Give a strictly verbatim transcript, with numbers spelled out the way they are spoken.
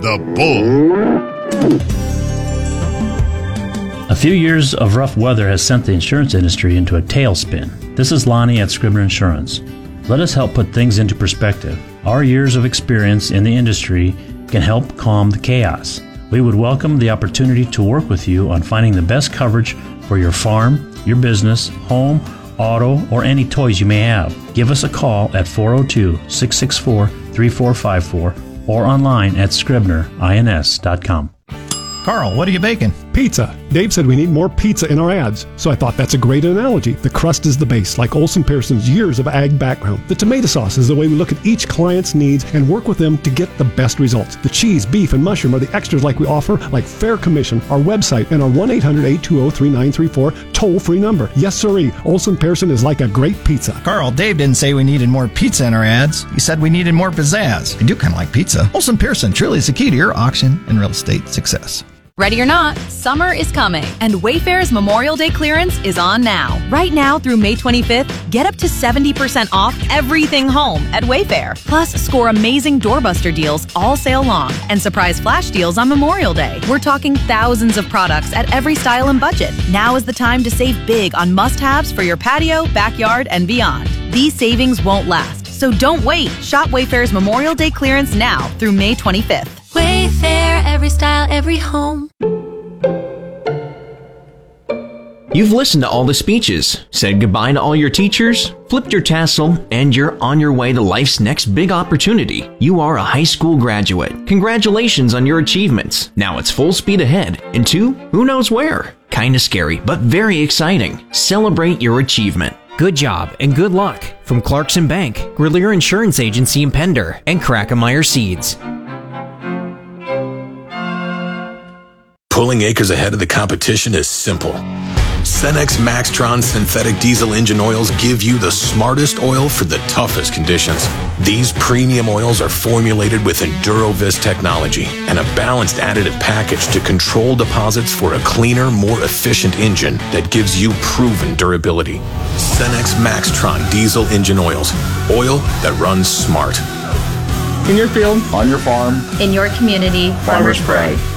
The Bull. A few years of rough weather has sent the insurance industry into a tailspin. This is Lonnie at Scribner Insurance. Let us help put things into perspective. Our years of experience in the industry can help calm the chaos. We would welcome the opportunity to work with you on finding the best coverage for your farm, your business, home, auto, or any toys you may have. Give us a call at four oh two, six six four, three four five four or online at scribner ins dot com. Carl, what are you baking? Pizza. Dave said we need more pizza in our ads, so I thought that's a great analogy. The crust is the base, like Olson Pearson's years of ag background. The tomato sauce is the way we look at each client's needs and work with them to get the best results. The cheese, beef, and mushroom are the extras like we offer, like fair commission, our website, and our one eight hundred, eight two zero, three nine three four toll-free number. Yes, sirree, Olson Pearson is like a great pizza. Carl, Dave didn't say we needed more pizza in our ads. He said we needed more pizzazz. I do kind of like pizza. Olson Pearson truly is the key to your auction and real estate success. Ready or not, summer is coming, and Wayfair's Memorial Day clearance is on now. Right now through May twenty-fifth, get up to seventy percent off everything home at Wayfair. Plus, score amazing doorbuster deals all sale long and surprise flash deals on Memorial Day. We're talking thousands of products at every style and budget. Now is the time to save big on must-haves for your patio, backyard, and beyond. These savings won't last, so don't wait. Shop Wayfair's Memorial Day clearance now through May twenty-fifth. Wayfair, every style, every home. You've listened to all the speeches, said goodbye to all your teachers, flipped your tassel, and you're on your way to life's next big opportunity. You are a high school graduate. Congratulations on your achievements. Now it's full speed ahead into who knows where. Kinda scary, but very exciting. Celebrate your achievement. Good job and good luck from Clarkson Bank, Grillier Insurance Agency in Pender, and Krakemeyer Seeds. Pulling acres ahead of the competition is simple. Cenex Maxtron synthetic diesel engine oils give you the smartest oil for the toughest conditions. These premium oils are formulated with EnduroVis technology and a balanced additive package to control deposits for a cleaner, more efficient engine that gives you proven durability. Cenex Maxtron diesel engine oils. Oil that runs smart. In your field, on your farm, in your community, Farmers Pride.